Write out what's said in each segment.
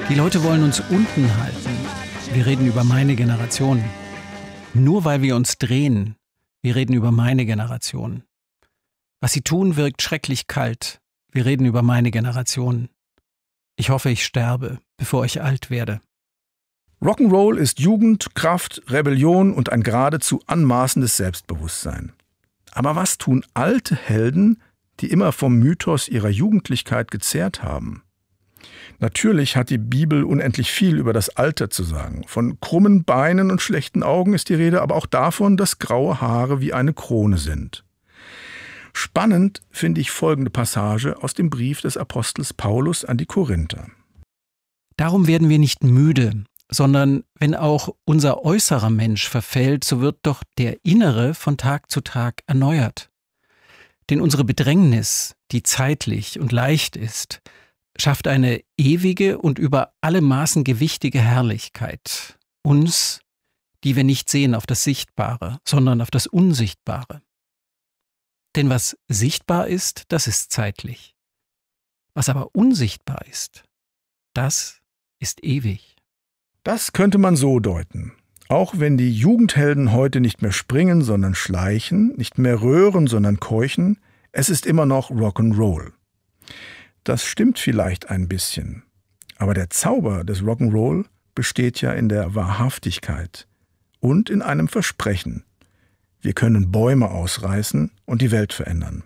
Die Leute wollen uns unten halten. Wir reden über meine Generation. Nur weil wir uns drehen. Wir reden über meine Generation. Was sie tun, wirkt schrecklich kalt. Wir reden über meine Generation. Ich hoffe, ich sterbe, bevor ich alt werde. Rock'n'Roll ist Jugend, Kraft, Rebellion und ein geradezu anmaßendes Selbstbewusstsein. Aber was tun alte Helden, die immer vom Mythos ihrer Jugendlichkeit gezehrt haben? Natürlich hat die Bibel unendlich viel über das Alter zu sagen. Von krummen Beinen und schlechten Augen ist die Rede, aber auch davon, dass graue Haare wie eine Krone sind. Spannend finde ich folgende Passage aus dem Brief des Apostels Paulus an die Korinther. Darum werden wir nicht müde, sondern wenn auch unser äußerer Mensch verfällt, so wird doch der innere von Tag zu Tag erneuert. Denn unsere Bedrängnis, die zeitlich und leicht ist, schafft eine ewige und über alle Maßen gewichtige Herrlichkeit. Uns, die wir nicht sehen auf das Sichtbare, sondern auf das Unsichtbare. Denn was sichtbar ist, das ist zeitlich. Was aber unsichtbar ist, das ist ewig. Das könnte man so deuten. Auch wenn die Jugendhelden heute nicht mehr springen, sondern schleichen, nicht mehr röhren, sondern keuchen, es ist immer noch Rock'n'Roll. Das stimmt vielleicht ein bisschen. Aber der Zauber des Rock'n'Roll besteht ja in der Wahrhaftigkeit und in einem Versprechen. Wir können Bäume ausreißen und die Welt verändern.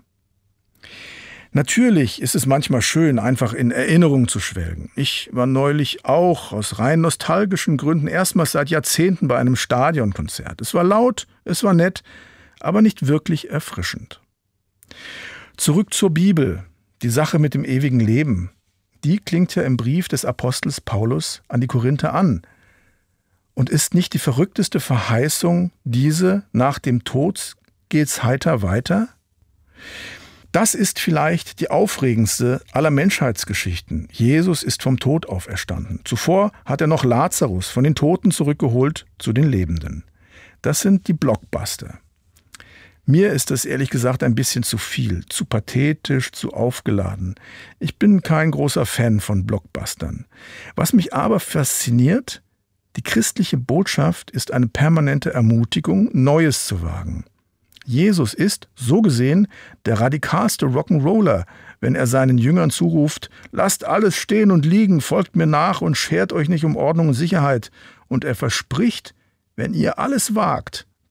Natürlich ist es manchmal schön, einfach in Erinnerung zu schwelgen. Ich war neulich auch aus rein nostalgischen Gründen erstmals seit Jahrzehnten bei einem Stadionkonzert. Es war laut, es war nett, aber nicht wirklich erfrischend. Zurück zur Bibel. Die Sache mit dem ewigen Leben, die klingt ja im Brief des Apostels Paulus an die Korinther an. Und ist nicht die verrückteste Verheißung diese, nach dem Tod geht's heiter weiter? Das ist vielleicht die aufregendste aller Menschheitsgeschichten. Jesus ist vom Tod auferstanden. Zuvor hat er noch Lazarus von den Toten zurückgeholt zu den Lebenden. Das sind die Blockbuster. Mir ist das ehrlich gesagt ein bisschen zu viel, zu pathetisch, zu aufgeladen. Ich bin kein großer Fan von Blockbustern. Was mich aber fasziniert, die christliche Botschaft ist eine permanente Ermutigung, Neues zu wagen. Jesus ist, so gesehen, der radikalste Rock'n'Roller, wenn er seinen Jüngern zuruft, lasst alles stehen und liegen, folgt mir nach und schert euch nicht um Ordnung und Sicherheit. Und er verspricht, wenn ihr alles wagt,